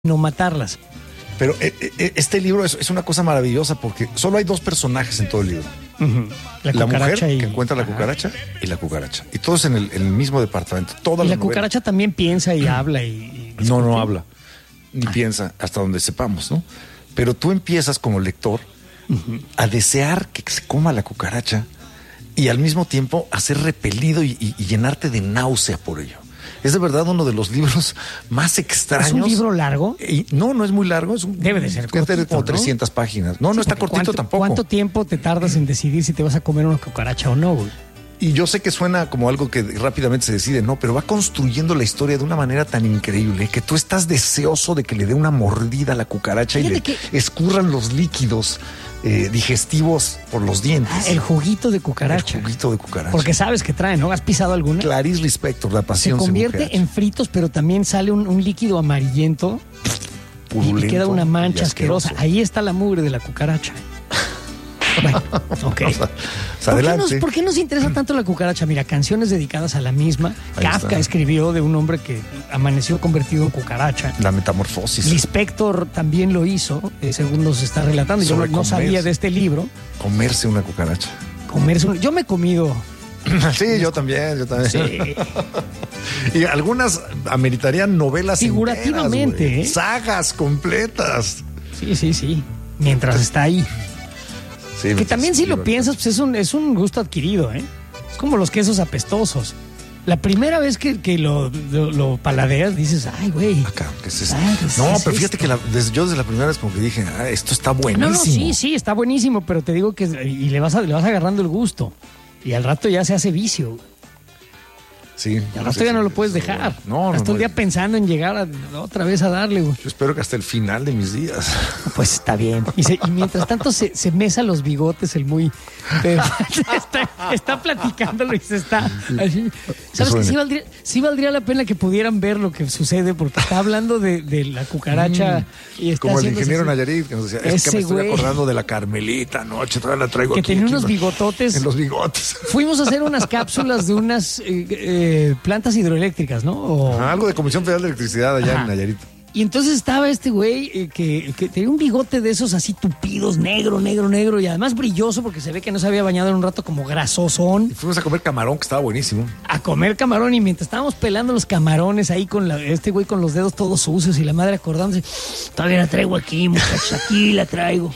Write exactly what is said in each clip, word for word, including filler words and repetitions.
no matarlas. Pero eh, eh, este libro es, es una cosa maravillosa porque solo hay dos personajes en todo el libro. Uh-huh. La, la mujer y... que encuentra la cucaracha y la cucaracha. Y todos en el, en el mismo departamento. Toda y la, la cucaracha novela. También piensa y habla y... y no, no habla. Ni ah. piensa hasta donde sepamos, ¿no? Pero tú empiezas como lector uh-huh. a desear que se coma la cucaracha y al mismo tiempo a ser repelido y, y, y llenarte de náusea por ello. Es de verdad uno de los libros más extraños. ¿Es un libro largo? Y no, no es muy largo. Es un, Debe de ser cortito, de como ¿no? trescientas páginas. No, sí, no está cortito ¿cuánto, tampoco. ¿Cuánto tiempo te tardas en decidir si te vas a comer una cucaracha o no, güey? Y yo sé que suena como algo que rápidamente se decide, no, pero va construyendo la historia de una manera tan increíble que tú estás deseoso de que le dé una mordida a la cucaracha. Fíjate y le que... escurran los líquidos eh, digestivos por los dientes. Ah, el juguito de cucaracha. El juguito de cucaracha. Porque sabes que trae, ¿no? ¿Has pisado alguna? Clarice Lispector, La pasión. Se convierte en fritos, pero también sale un, un líquido amarillento. Purulento, y queda una mancha asquerosa. Ahí está la mugre de la cucaracha. Bueno, ok. O sea, ¿Por, qué nos, ¿Por qué nos interesa tanto la cucaracha? Mira, canciones dedicadas a la misma. Ahí Kafka está. Escribió de un hombre que amaneció convertido en cucaracha. La metamorfosis. Lispector también lo hizo, eh, según nos está relatando. Yo no, no sabía de este libro. Comerse una cucaracha. Comerse una... Yo me he comido... Sí, yo también, yo también. Sí. Y algunas ameritarían novelas figurativamente, enteras, ¿eh? Sagas completas. Sí, sí, sí. Mientras está ahí. Sí, que también si lo piensas, pues es un, es un gusto adquirido, ¿eh? Es como los quesos apestosos. La primera vez que, que lo, lo, lo paladeas, dices, ay, güey. Acá, ¿qué es esto? Ay, ¿qué es no, es pero fíjate esto? que la, desde, yo desde la primera vez como que dije, ah, esto está buenísimo. No, no, sí, sí, está buenísimo, pero te digo que y le vas, a, le vas agarrando el gusto. Y al rato ya se hace vicio. Sí. Y al rato sí, ya no lo puedes dejar. No, no. Hasta no, un día no. pensando en llegar a, otra vez a darle, güey. Yo espero que hasta el final de mis días. Pues está bien. Y, se, y mientras tanto se, se mesa los bigotes el muy... está, está platicándolo y se está así. ¿Sabes que sí valdría, sí valdría la pena que pudieran ver lo que sucede? Porque está hablando de, de la cucaracha mm, y está como el ingeniero Nayarit que nos decía, es que me estoy güey, acordando de la Carmelita anoche, todavía la traigo que aquí. Que tenía aquí, unos bigototes. En los bigotes. Fuimos a hacer unas cápsulas de unas eh, eh, plantas hidroeléctricas, ¿no? O... Ajá, algo de Comisión Federal de Electricidad allá Ajá. en Nayarit. Y entonces estaba este güey eh, que, que tenía un bigote de esos así tupidos, negro, negro, negro, y además brilloso porque se ve que no se había bañado en un rato, como grasosón. Y fuimos a comer camarón, que estaba buenísimo. A comer camarón, y mientras estábamos pelando los camarones ahí con la, este güey con los dedos todos sucios y la madre acordándose, todavía la traigo aquí, muchachos, aquí la traigo.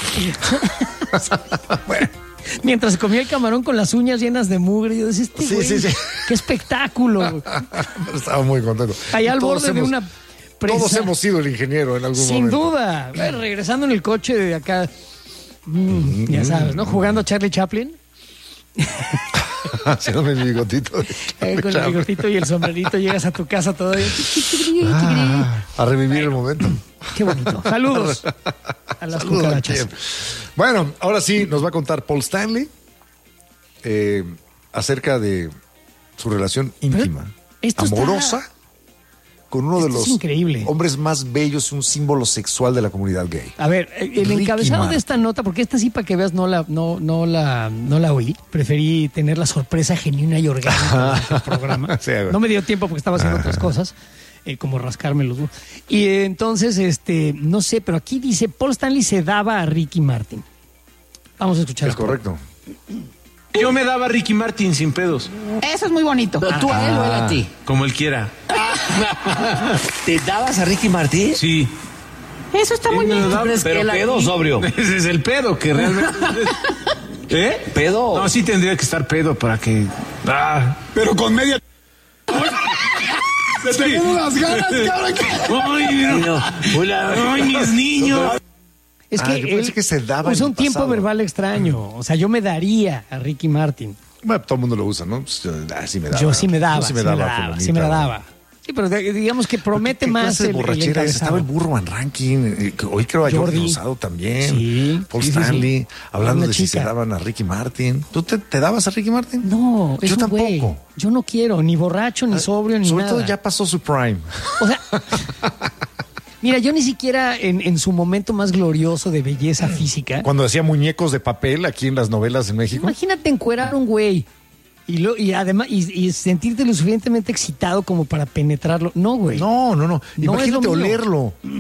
Bueno. Mientras comía el camarón con las uñas llenas de mugre, yo decía, este sí, güey, sí, sí. qué espectáculo. Estaba muy contento. Allá al borde hemos, de una presa. Todos hemos sido el ingeniero en algún Sin momento. Sin duda. Bueno, regresando en el coche de acá, mm, ya sabes, ¿no? Jugando a Charlie Chaplin. Haciéndome mi bigotito. Eh, con el bigotito y el sombrerito llegas a tu casa todavía. Ah, a revivir bueno, el momento. Qué bonito. Saludos a las Saludos cucarachas. Bueno, ahora sí nos va a contar Paul Stanley eh, acerca de su relación íntima, amorosa, está... con uno Esto de los increíble. hombres más bellos y un símbolo sexual de la comunidad gay. A ver, el Ricky encabezado Martin. De esta nota, porque esta sí para que veas no la, no, no la, no la oí, preferí tener la sorpresa genuina y orgánica del programa. Sí, no me dio tiempo porque estaba haciendo Ajá. otras cosas. Eh, como rascarme los... Y eh, entonces, este, no sé, pero aquí dice, Paul Stanley se daba a Ricky Martin. Vamos a escuchar. Es correcto. Yo me daba a Ricky Martin sin pedos. Eso es muy bonito. ¿Tú ah, a él o él a ti? Como él quiera. ¿Te dabas a Ricky Martin? Sí. Eso está muy bien. ¿Pero pedo o sobrio? Ese es el pedo que realmente... ¿Eh? ¿Pedo? No, sí tendría que estar pedo para que... Ah, pero con media... ¡Se te quedan las ganas, cabrón! ¡Ay, no. Hola. ¡Ay, mis niños! Es que ah, yo él que se daba usa un pasado. tiempo verbal extraño. O sea, yo me daría a Ricky Martin. Bueno, todo el mundo lo usa, ¿no? Pues, ah, sí me daba. Yo sí me daba, yo sí me me daba, sí me daba, bonita, sí me la daba. Sí, pero digamos que promete ¿Qué, qué más de el, borrachera el estaba el burro en ranking, hoy creo a Jordi Rosado también, sí, Paul sí, Stanley, sí, sí. hablando de chica. si se daban a Ricky Martin. ¿Tú te, te dabas a Ricky Martin? No, yo es un tampoco. Güey. Yo no quiero, ni borracho, ni sobrio, ni Sobre nada. todo ya pasó su prime. O sea, mira, yo ni siquiera en, en su momento más glorioso de belleza física. Cuando hacía muñecos de papel aquí en las novelas en México. Imagínate encuerar a un güey. Y, lo, y además, y, y sentirte lo suficientemente excitado como para penetrarlo. No, güey. No, no, no. No Imagínate es lo mío. olerlo.